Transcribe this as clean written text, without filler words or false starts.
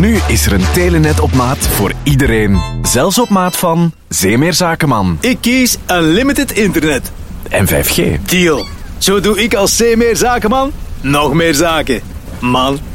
Nu is er een telenet op maat voor iedereen. Zelfs op maat van Zeemeer Zakenman. Ik kies Unlimited Internet. En 5G. Deal. Zo doe ik als Zeemeer Zakenman nog meer zaken. Man.